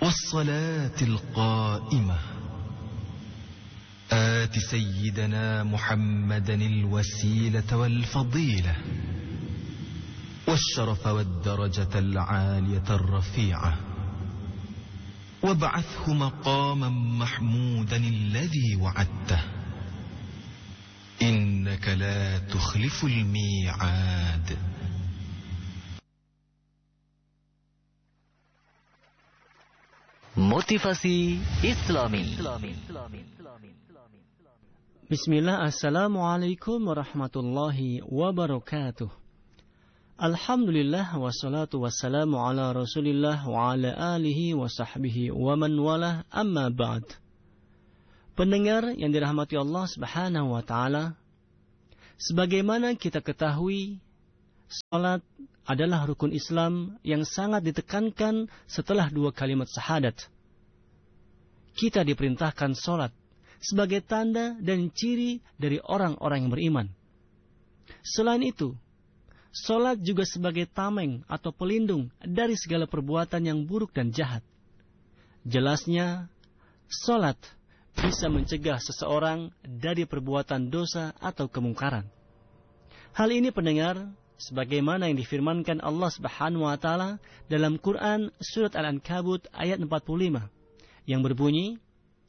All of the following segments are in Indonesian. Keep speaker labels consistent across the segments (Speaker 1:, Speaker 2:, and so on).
Speaker 1: والصلاة القائمة آت سيدنا محمدا الوسيلة والفضيلة والشرف والدرجة العالية الرفيعة وابعثه مقاما محمودا الذي وعدته إنك لا تخلف الميعاد.
Speaker 2: Motivasi Islami.
Speaker 3: Bismillah, assalamualaikum warahmatullahi wabarakatuh. Alhamdulillah, wassalatu wassalamu ala rasulillah wa ala alihi wa sahbihi wa man walah, amma ba'd. Pendengar yang dirahmati Allah subhanahu wa ta'ala, sebagaimana kita ketahui, salat adalah rukun Islam yang sangat ditekankan setelah 2 kalimat syahadat. Kita diperintahkan salat sebagai tanda dan ciri dari orang-orang yang beriman. Selain itu, salat juga sebagai tameng atau pelindung dari segala perbuatan yang buruk dan jahat. Jelasnya, salat bisa mencegah seseorang dari perbuatan dosa atau kemungkaran. Hal ini, pendengar, sebagaimana yang difirmankan Allah Subhanahu wa taala dalam Quran surat Al-Ankabut ayat 45 yang berbunyi,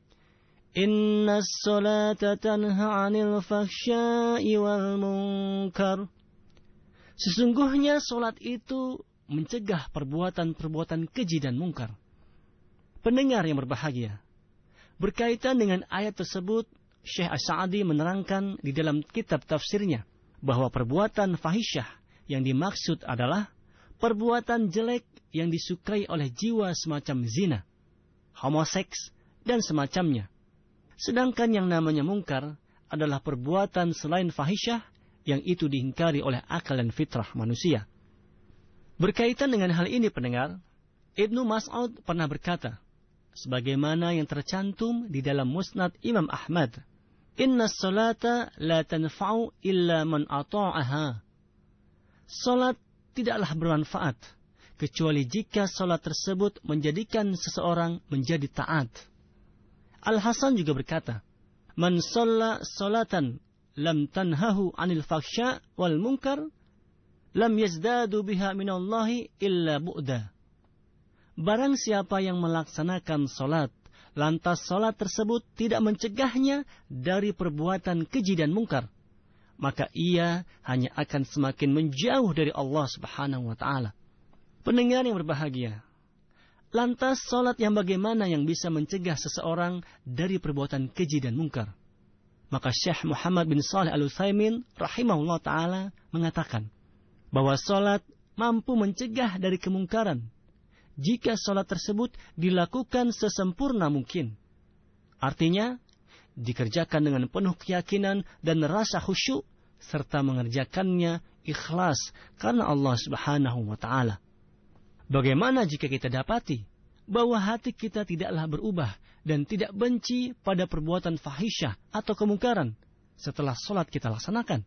Speaker 3: Innas salata tanha 'anil fahsya'i wal munkar. Sesungguhnya salat itu mencegah perbuatan-perbuatan keji dan mungkar. Pendengar yang berbahagia, berkaitan dengan ayat tersebut, Syekh As-Sa'di menerangkan di dalam kitab tafsirnya bahwa perbuatan fahisyah yang dimaksud adalah perbuatan jelek yang disukai oleh jiwa semacam zina, homoseks, dan semacamnya. Sedangkan yang namanya mungkar adalah perbuatan selain fahisyah yang itu diingkari oleh akal dan fitrah manusia. Berkaitan dengan hal ini, pendengar, Ibnu Mas'ud pernah berkata, sebagaimana yang tercantum di dalam Musnad Imam Ahmad, Inna salata la tanfa'u illa man ata'aha. Salat tidaklah bermanfaat kecuali jika salat tersebut menjadikan seseorang menjadi taat. Al-Hasan juga berkata, Man shalla salatan lam tanhahu 'anil fahsya wal munkar lam yazdadu biha minallahi illa bu'da. Barang siapa yang melaksanakan salat lantas salat tersebut tidak mencegahnya dari perbuatan keji dan mungkar, maka ia hanya akan semakin menjauh dari Allah Subhanahu wa taala. Pendengar yang berbahagia, lantas salat yang bagaimana yang bisa mencegah seseorang dari perbuatan keji dan mungkar? Maka Syekh Muhammad bin Shalih Al-Utsaimin rahimahullah taala mengatakan bahwa salat mampu mencegah dari kemungkaran jika salat tersebut dilakukan sesempurna mungkin. Artinya, dikerjakan dengan penuh keyakinan dan rasa khusyuk, serta mengerjakannya ikhlas karena Allah Subhanahu wa ta'ala. Bagaimana jika kita dapati bahwa hati kita tidaklah berubah dan tidak benci pada perbuatan fahisyah atau kemungkaran setelah salat kita laksanakan?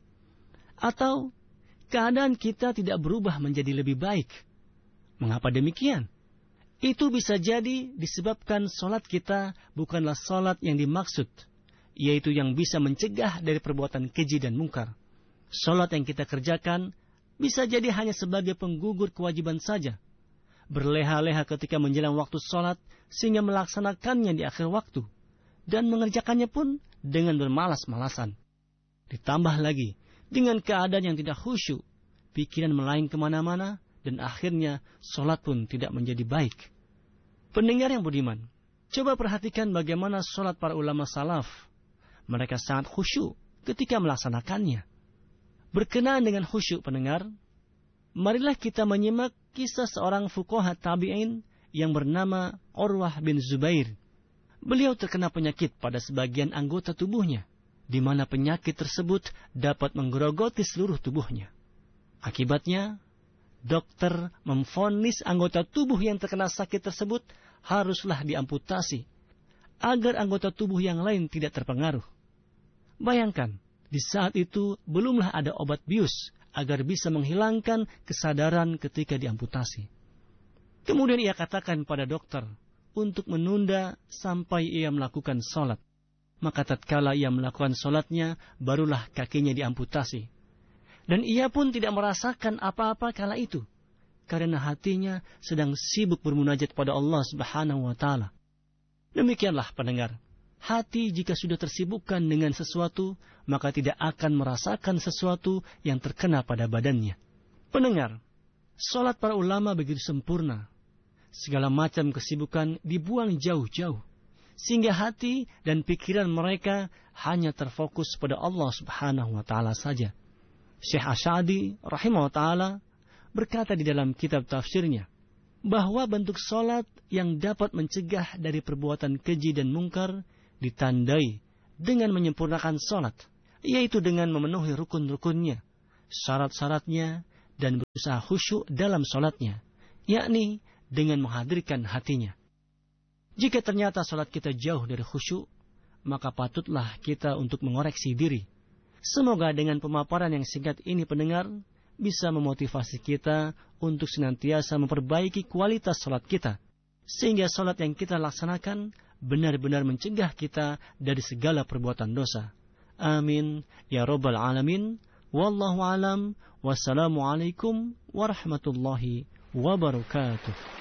Speaker 3: Atau keadaan kita tidak berubah menjadi lebih baik? Mengapa demikian? Itu bisa jadi disebabkan salat kita bukanlah salat yang dimaksud, yaitu yang bisa mencegah dari perbuatan keji dan mungkar. Salat yang kita kerjakan bisa jadi hanya sebagai penggugur kewajiban saja, berleha-leha ketika menjelang waktu salat sehingga melaksanakannya di akhir waktu, dan mengerjakannya pun dengan bermalas-malasan. Ditambah lagi dengan keadaan yang tidak khusyuk, pikiran melayang kemana-mana, dan akhirnya salat pun tidak menjadi baik. Pendengar yang budiman, coba perhatikan bagaimana salat para ulama salaf. Mereka sangat khusyuk ketika melaksanakannya. Berkenaan dengan khusyuk, pendengar, marilah kita menyimak kisah seorang fuqaha tabi'in yang bernama Urwah bin Zubair. Beliau terkena penyakit pada sebagian anggota tubuhnya, di mana penyakit tersebut dapat menggerogoti seluruh tubuhnya. Akibatnya, dokter memvonis anggota tubuh yang terkena sakit tersebut haruslah diamputasi agar anggota tubuh yang lain tidak terpengaruh. Bayangkan, di saat itu belumlah ada obat bius agar bisa menghilangkan kesadaran ketika diamputasi. Kemudian ia katakan pada dokter untuk menunda sampai ia melakukan sholat. Maka tatkala ia melakukan sholatnya, barulah kakinya diamputasi. Dan ia pun tidak merasakan apa-apa kala itu, karena hatinya sedang sibuk bermunajat pada Allah Subhanahu wa Ta'ala. Demikianlah pendengar, hati jika sudah tersibukkan dengan sesuatu, maka tidak akan merasakan sesuatu yang terkena pada badannya. Pendengar, sholat para ulama begitu sempurna. Segala macam kesibukan dibuang jauh-jauh, sehingga hati dan pikiran mereka hanya terfokus pada Allah Subhanahu wa Ta'ala saja. Syekh Asy'adi rahimahullah ta'ala berkata di dalam kitab tafsirnya, bahwa bentuk sholat yang dapat mencegah dari perbuatan keji dan mungkar ditandai dengan menyempurnakan sholat, yaitu dengan memenuhi rukun-rukunnya, syarat-syaratnya, dan berusaha khusyuk dalam sholatnya, yakni dengan menghadirkan hatinya. Jika ternyata sholat kita jauh dari khusyuk, maka patutlah kita untuk mengoreksi diri. Semoga dengan pemaparan yang singkat ini pendengar, bisa memotivasi kita untuk senantiasa memperbaiki kualitas sholat kita, sehingga sholat yang kita laksanakan benar-benar mencegah kita dari segala perbuatan dosa. Amin ya rabbal alamin. Wallahu alam. Wassalamualaikum warahmatullahi wabarakatuh.